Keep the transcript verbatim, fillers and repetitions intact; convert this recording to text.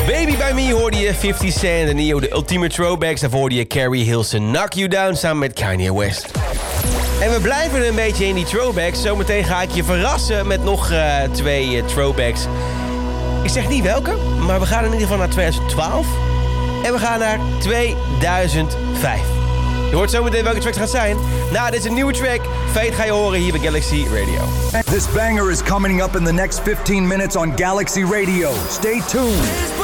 Baby bij Me hoorde je fifty Cent en Neo de ultieme throwbacks. Daarvoor hoorde je Carrie Hilson Knock You Down samen met Kanye West. En we blijven een beetje in die throwbacks. Zometeen ga ik je verrassen met nog uh, twee uh, throwbacks. Ik zeg niet welke, maar we gaan in ieder geval naar twintig twaalf. En we gaan naar tweeduizend vijf. Je hoort zometeen welke track het gaat zijn. Nou, dit is een nieuwe track. Fate ga je horen hier bij Galaxy Radio. This banger is coming up in the next fifteen minutes on Galaxy Radio. Stay tuned.